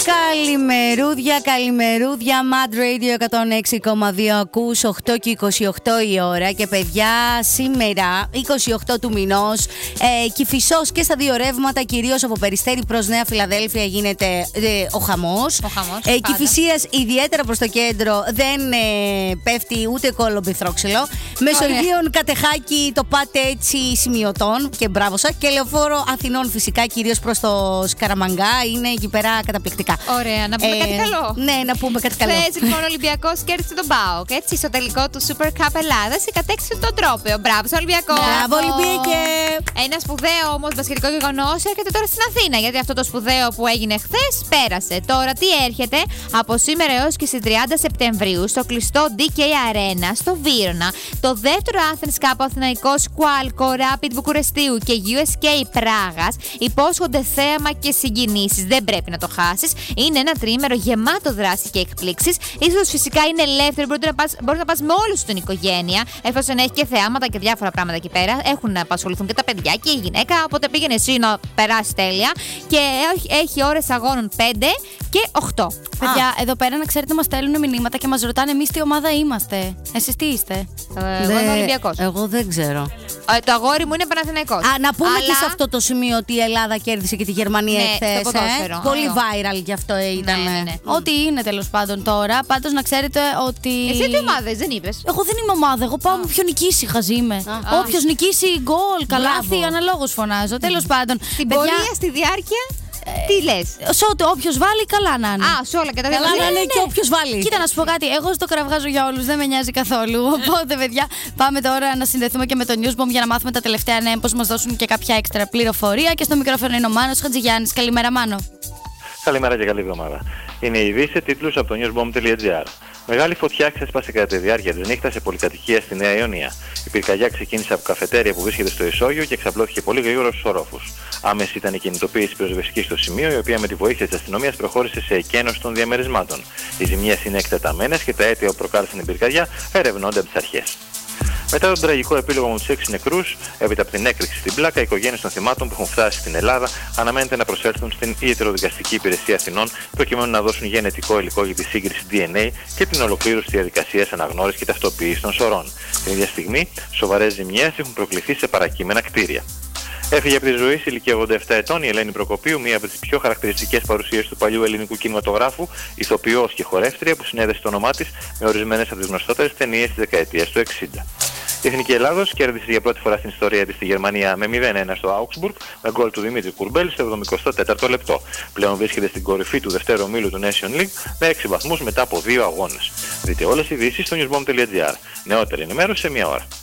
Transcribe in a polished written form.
Καλημερούδια, Mad Radio 106,2 ακούς, 8 και 28 η ώρα. Και παιδιά, σήμερα 28 του μηνός, Κηφισός και στα δύο ρεύματα, κυρίως από Περιστέρι προς Νέα Φιλαδέλφια, γίνεται ο χαμός. Κηφισίας ιδιαίτερα προς το κέντρο δεν πέφτει ούτε κολομπιθρόξυλο. Μεσογείων Κατεχάκη το πάτε έτσι σημειωτών και μπράβο σας. Και Λεωφόρο Αθηνών φυσικά, κυρίως προς το Σκαραμαγκά, είναι εκεί πέρα καταπληκτικά. Ωραία, να πούμε κάτι καλό. Ναι, να πούμε κάτι καλό. Χθες λοιπόν ο Ολυμπιακός κέρδισε τον ΠΑΟΚ. Έτσι, στο τελικό του Super Cup Ελλάδας κατέκτησε τον τρόπαιο. Μπράβο στον Ολυμπιακό. Μπράβο, Ολυμπιακέ. Ένα σπουδαίο όμως μπασκετικό γεγονός έρχεται τώρα στην Αθήνα. Γιατί αυτό το σπουδαίο που έγινε χθες πέρασε. Τώρα τι έρχεται? Από σήμερα έως και στις 30 Σεπτεμβρίου στο κλειστό DK Arena στο Βύρωνα, το δεύτερο Athens Cup Αθηναϊκός Qualco Rapid Βουκουρεστίου και USK Πράγας υπόσχονται θέαμα και συγκινήσεις. Δεν πρέπει να το χάσεις. Είναι ένα τριήμερο γεμάτο δράση και εκπλήξεις. Ίσως φυσικά είναι ελεύθερο, μπορείς να πας με όλη σου την οικογένεια, εφόσον έχει και θεάματα και διάφορα πράγματα εκεί πέρα. Έχουν να απασχοληθούν και τα παιδιά και η γυναίκα. Οπότε πήγαινε εσύ να περάσει τέλεια. Και έχει ώρες αγώνων 5 και 8. Παιδιά, εδώ πέρα να ξέρετε, μας στέλνουν μηνύματα και μας ρωτάνε εμείς τι ομάδα είμαστε. Εσείς τι είστε? Εγώ είμαι Ολυμπιακός. Εγώ δεν ξέρω. Το αγόρι μου είναι Παναθηναϊκός. Να πούμε και σε αυτό το σημείο ότι η Ελλάδα κέρδισε και τη Γερμανία εχθές. Πολύ viral κι αυτό ήταν. Ναι. Ό,τι είναι τέλος πάντων τώρα. Πάντως να ξέρετε ότι. Εσύ τι ομάδες δεν είπες? Εγώ δεν είμαι ομάδα. Εγώ πάω με ποιο νικήσει, χαζή είμαι. Όποιος νικήσει γκολ, καλάθι, αναλόγως φωνάζω. Τέλος πάντων. Στην πορεία, στη διάρκεια. Τι λες? Όποιος βάλει, καλά να είναι. Σε όλα και τα Καλά να είναι και όποιος βάλει. Κοίτα, να σου πω κάτι. Εγώ στο κραυγάζω για όλους, δεν με νοιάζει καθόλου. Οπότε, παιδιά, πάμε τώρα να συνδεθούμε και με το Newsbomb για να μάθουμε τα τελευταία νέα, πώς μας δώσουν και κάποια έξτρα πληροφορία. Και στο μικρόφωνο είναι ο Μάνος Χατζηγιάννης. Καλημέρα, Μάνο. Καλημέρα και καλή εβδομάδα. Είναι η ειδήσεις σε τίτλους από το newsbomb.gr. Μεγάλη φωτιά ξέσπασε κατά τη διάρκεια της νύχτας σε πολυκατοικία στη Νέα Ιωνία. Η πυρκαγιά ξεκίνησε από καφετέρια που βρίσκεται στο ισόγειο και εξαπλώθηκε πολύ γρήγορα στους ορόφους. Άμεση ήταν η κινητοποίηση πυροσβεστικής στο σημείο, η οποία με τη βοήθεια της αστυνομίας προχώρησε σε εκένωση των διαμερισμάτων. Οι ζημιές είναι εκτεταμένες και τα αίτια που προκάλεσαν την πυρκαγιά ερευνώνται από τις αρχές. Μετά τον τραγικό επίλογο με τους 6 νεκρούς, έπειτα από την έκρηξη στην πλάκα, οι οικογένειες των θυμάτων που έχουν φτάσει στην Ελλάδα αναμένεται να προσέλθουν στην ιατροδικαστική υπηρεσία Αθηνών προκειμένου να δώσουν γενετικό υλικό για τη σύγκριση DNA και την ολοκλήρωση της διαδικασίας αναγνώρισης και ταυτοποίησης των σωρών. Την ίδια στιγμή, σοβαρές ζημιές έχουν προκληθεί σε παρακείμενα κτίρια. Έφυγε από τη ζωή σε ηλικία 87 ετών η Ελένη Προκοπίου, μία από τις πιο χαρακτηριστικές παρουσίες του παλιού ελληνικού κινηματογράφου, ηθοποιός και χορεύτρια που συνέδεσε το όνομά της με ορισμένες από τις γνωστότερες ταινίες της δεκαετίας του 60. Η Εθνική Ελλάδος κέρδισε για πρώτη φορά στην ιστορία της στη Γερμανία με 0-1 στο Augsburg με γκολ του Δημήτρη Κουρμπέλ στο 74ο λεπτό. Πλέον βρίσκεται στην κορυφή του δευτέρου ομίλου του Nation League με 6 βαθμούς μετά από 2 αγώνες. Δείτε όλες οι ειδήσεις στο newsbomb.gr. Νεότερη ενημέρωση σε μία ώρα.